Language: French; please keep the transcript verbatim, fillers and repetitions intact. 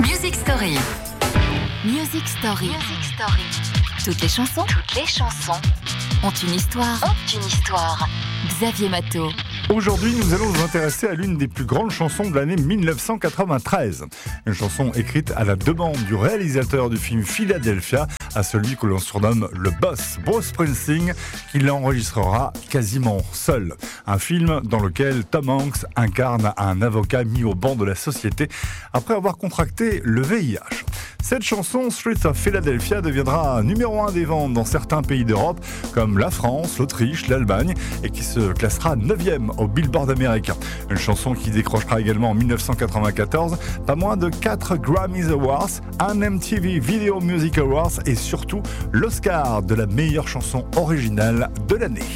Music Story. Music Story. Music Story. Toutes les chansons. Toutes les chansons ont une histoire. Ont une histoire. Xavier Matteau. Aujourd'hui, nous allons nous intéresser à l'une des plus grandes chansons de l'année dix-neuf cent quatre-vingt-treize. Une chanson écrite à la demande du réalisateur du film Philadelphia, à celui que l'on surnomme le boss, Bruce Springsteen, qui l'enregistrera quasiment seul. Un film dans lequel Tom Hanks incarne un avocat mis au banc de la société après avoir contracté le V I H. Cette chanson, Streets of Philadelphia, deviendra numéro un des ventes dans certains pays d'Europe, comme la France, l'Autriche, l'Allemagne, et qui se classera neuvième au Billboard américain. Une chanson qui décrochera également en dix-neuf cent quatre-vingt-quatorze pas moins de quatre Grammys Awards, un M T V Video Music Awards et surtout l'Oscar de la meilleure chanson originale de l'année.